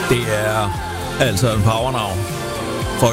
Det er altså en powernavn for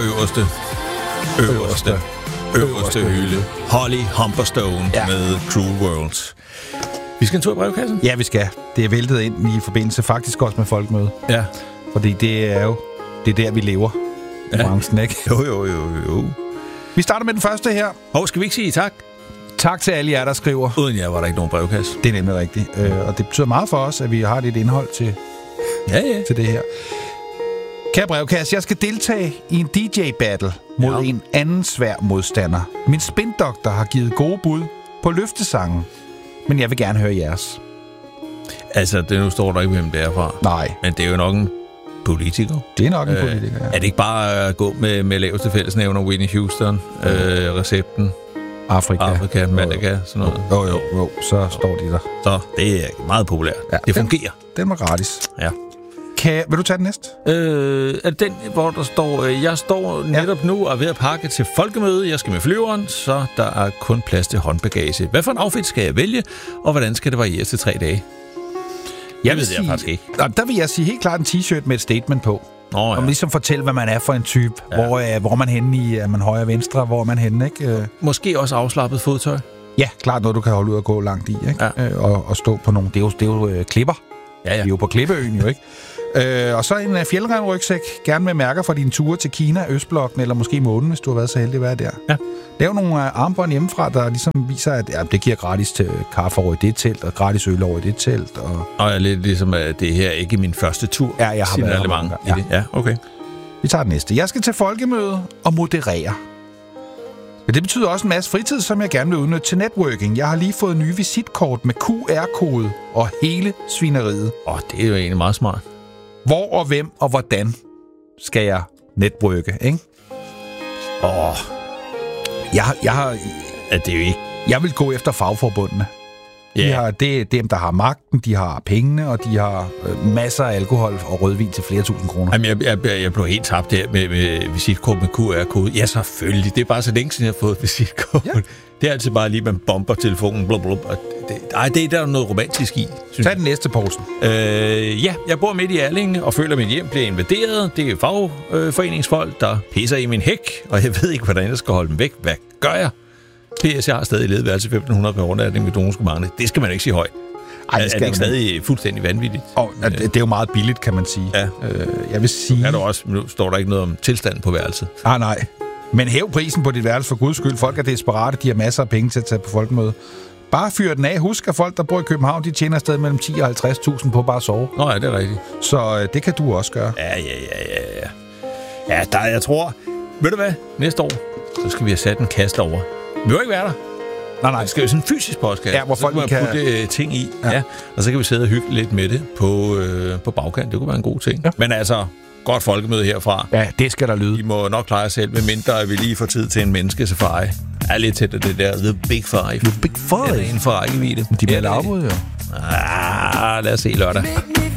øverste hylde. Holly Humberstone med Cruel Worlds. Vi skal en tur i brevkassen? Ja, vi skal. Det er væltet ind i forbindelse faktisk også med folkemøde. Ja. Fordi det er der, vi lever i branchen, ikke? Jo. Vi starter med den første her. Skal vi ikke sige tak? Tak til alle jer, der skriver. Uden jer var der ikke nogen brevkasse. Det er nemlig rigtigt. Og det betyder meget for os, at vi har lidt indhold til det her. Kære brevkasse, jeg skal deltage i en DJ-battle mod en anden svær modstander. Min spindoktor har givet gode bud på løftesangen, men jeg vil gerne høre jeres. Altså, nu står der ikke, hvem det er fra. Nej. Men det er jo nok en politiker. Det er nok en politiker, ja. Er det ikke bare at gå med laveste fællesnævner, Whitney Houston, recepten? Afrika, Malaga, sådan noget. Jo, så står de der. Så det er meget populært. Ja, det fungerer. Den var gratis. Ja. Vil du tage den næste? Er den, hvor der står, jeg står netop nu og er ved at pakke til folkemøde. Jeg skal med flyveren, så der er kun plads til håndbagage. Hvad for en outfit skal jeg vælge, og hvordan skal det variere til 3 dage? Jeg ved det faktisk ikke. Der vil jeg sige helt klart en t-shirt med et statement på. Og ligesom fortælle, hvad man er for en type. Ja. Hvor man henne i, er man højre og venstre, hvor er man henne, ikke? Måske også afslappet fodtøj. Ja, klart noget, du kan holde ud og gå langt i, ikke? Ja. Og stå på nogle, det er jo klipper. Ja. Vi er jo på Klippeøen, jo, ikke? Og så en fjeldrevrygsæk, gerne med mærker fra dine ture til Kina, Østblokken eller måske månen, hvis du har været så heldig at være der. Ja. Lav nogle armbånd hjemmefra, der ligesom viser, at det giver gratis til kaffe over i det telt, og gratis øl over i det telt. Og jeg er lidt ligesom, at det her ikke er min første tur. Ja, jeg har været mange i det. Ja, okay. Vi tager den næste. Jeg skal til folkemøde og moderere. Men det betyder også en masse fritid, som jeg gerne vil udnytte til networking. Jeg har lige fået nye visitkort med QR-kode og hele svineriet. Det er jo egentlig meget smart. Hvor og hvem og hvordan skal jeg networke, ikke? Jeg har... Det er jo ikke... Jeg vil gå efter fagforbundene. Det er dem, der har magten, de har pengene, og de har masser af alkohol og rødvin til flere tusind kroner. Jamen, jeg blev helt tabt her med visitkort med QR-kode. Ja, selvfølgelig. Det er bare så længe siden, jeg har fået visitkort. Ja. Det er altid bare lige, man bomber telefonen. Blablabla. Det er der noget romantisk i. Tag den næste posen. Jeg bor midt i Allinge og føler, at mit hjem bliver invaderet. Det er fagforeningsfolk, der pisser i min hæk, og jeg ved ikke, hvordan jeg skal holde dem væk. Hvad gør jeg? PS, jeg har stadig ledet værelse 1.500 per overnatning med donorskommandet. Det skal man ikke sige højt. Ej, det er ikke stadig fuldstændig vanvittigt? Det er jo meget billigt, kan man sige. Ja. Jeg vil sige... Nu står der ikke noget om tilstanden på værelset. Nej. Men hæv prisen på dit værelse for guds skyld. Folk er desperate, de har masser af penge til at tage på folkemøde. Bare fyr den af. Husk, at folk, der bor i København, de tjener stadig mellem 10 og 50.000 på bare at sove. Nå ja, det er rigtigt. Så det kan du også gøre. Ja, jeg tror... Ved du hvad? Næste år, så skal vi have sat en kasse over. Vi vil ikke være der. Nej. Det skal jo sådan en fysisk postkasse. Ja, hvor folk kan putte ting i. Ja. Og så kan vi sidde og hygge lidt med det på bagkant. Det kunne være en god ting. Ja. Men altså, godt folkemøde herfra. Ja, det skal der lyde. I må nok klare selv, medmindre at vi lige får tid til en menneskesafari. Er lidt tæt af det der The Big Five. The Big Five? Det er inden for rækkevidde. De bliver lavbrud, jo. Lad os se lørdag.